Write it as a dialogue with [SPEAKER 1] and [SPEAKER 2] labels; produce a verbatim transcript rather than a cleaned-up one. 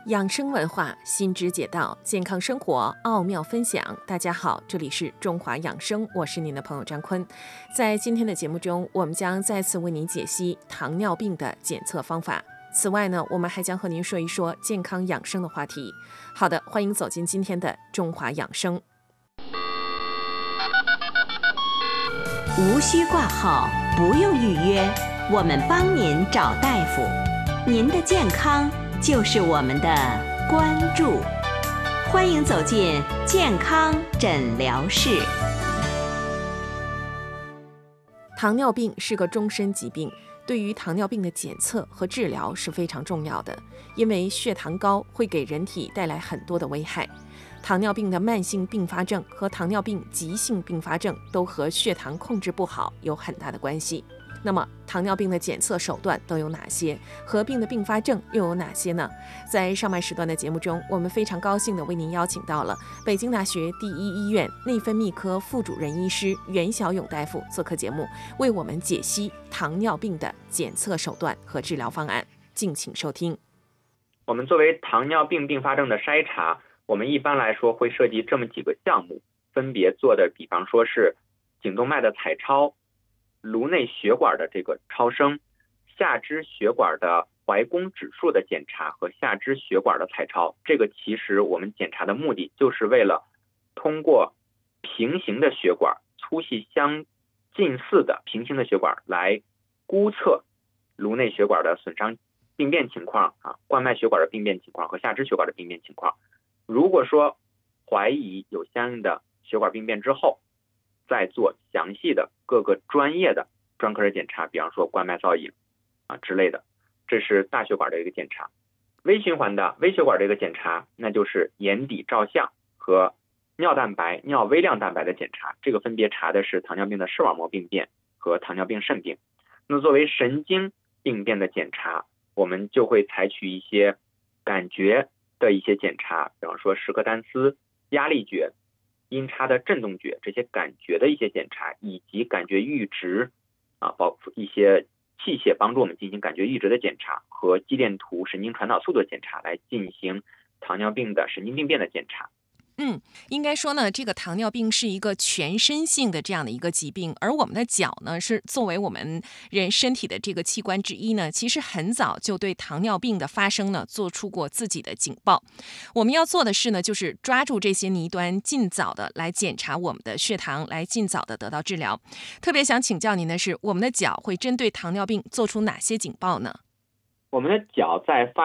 [SPEAKER 1] 养生文化新知解道，健康生活奥妙分享。大家好，这里是中华养生，我是您的朋友张坤。在今天的节目中，我们将再次为您解析糖尿病的检测方法。此外呢，我们还将和您说一说健康养生的话题。好的，欢迎走进今天的中华养生。
[SPEAKER 2] 无需挂号，不用预约，我们帮您找大夫。您的健康就是我们的关注。欢迎走进健康诊疗室。
[SPEAKER 1] 糖尿病是个终身疾病，对于糖尿病的检测和治疗是非常重要的，因为血糖高会给人体带来很多的危害。糖尿病的慢性并发症和糖尿病急性并发症都和血糖控制不好有很大的关系。那么糖尿病的检测手段都有哪些？合并的并发症又有哪些呢？在上半时段的节目中，我们非常高兴地为您邀请到了北京大学第一医院内分泌科副主任医师袁小勇大夫做客节目，为我们解析糖尿病的检测手段和治疗方案。敬请收听。
[SPEAKER 3] 我们作为糖尿病并发症的筛查，我们一般来说会涉及这么几个项目，分别做的比方说是颈动脉的彩超、颅内血管的这个超声、下肢血管的怀宫指数的检查和下肢血管的彩超。这个其实我们检查的目的就是为了通过平行的血管、粗细相近似的平行的血管来估测颅内血管的损伤病变情况啊，冠脉血管的病变情况和下肢血管的病变情况。如果说怀疑有相应的血管病变之后，再做详细的各个专业的专科的检查，比方说冠脉造影啊之类的，这是大血管的一个检查。微循环的微血管的一个检查，那就是眼底照相和尿蛋白、尿微量蛋白的检查，这个分别查的是糖尿病的视网膜病变和糖尿病肾病。那作为神经病变的检查，我们就会采取一些感觉的一些检查，比方说时刻单丝、压力觉、音叉的振动觉，这些感觉的一些检查，以及感觉阈值啊，包括一些器械帮助我们进行感觉阈值的检查和肌电图神经传导速度的检查，来进行糖尿病的神经病变的检查。
[SPEAKER 1] 嗯，应该说呢，这个糖尿病是一个全身性的这样的一个疾病，而我们的脚呢，是作为我们人身体的这个器官之一呢，其实很早就对糖尿病的发生呢，做出过自己的警报。我们要做的是呢，就是抓住这些倪端，尽早的来检查我们的血糖，来尽早的得到治疗。特别想请教您的是，我们的脚会针对糖尿病做出哪些警报呢？
[SPEAKER 3] 我们的脚在发